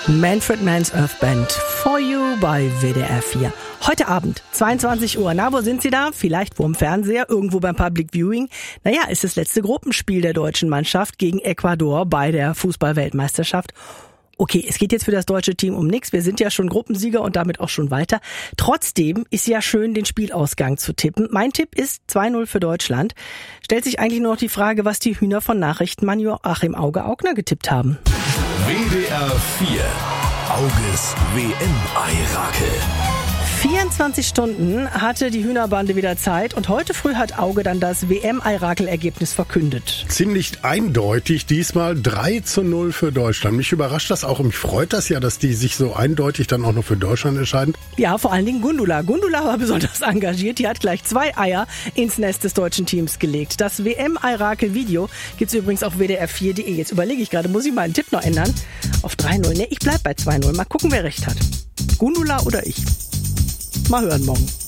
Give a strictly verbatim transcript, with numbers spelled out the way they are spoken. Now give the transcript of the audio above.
Manfred Mann's Earth Band, For You bei W D R vier. Heute Abend, zweiundzwanzig Uhr. Na, wo sind Sie da? Vielleicht vorm Fernseher, irgendwo beim Public Viewing. Naja, ist das letzte Gruppenspiel der deutschen Mannschaft gegen Ecuador bei der Fußball-Weltmeisterschaft. Okay, es geht jetzt für das deutsche Team um nichts. Wir sind ja schon Gruppensieger und damit auch schon weiter. Trotzdem ist ja schön, den Spielausgang zu tippen. Mein Tipp ist zwei null für Deutschland. Stellt sich eigentlich nur noch die Frage, was die Hühner von Nachrichtenmann Joachim Auge-Augner getippt haben. W D R vier. Auges W M-Eirakel. vierundzwanzig Stunden hatte die Hühnerbande wieder Zeit und heute früh hat Auge dann das W M-Eirakel-Ergebnis verkündet. Ziemlich eindeutig, diesmal drei zu null für Deutschland. Mich überrascht das auch und mich freut das ja, dass die sich so eindeutig dann auch noch für Deutschland entscheiden. Ja, vor allen Dingen Gundula. Gundula war besonders engagiert. Die hat gleich zwei Eier ins Nest des deutschen Teams gelegt. Das W M-Eirakel-Video gibt's übrigens auf W D R vier Punkt de. Jetzt überlege ich gerade, muss ich meinen Tipp noch ändern? Auf drei null. Ne, ich bleib bei zwei null. Mal gucken, wer recht hat. Gundula oder ich. Mal hören morgen.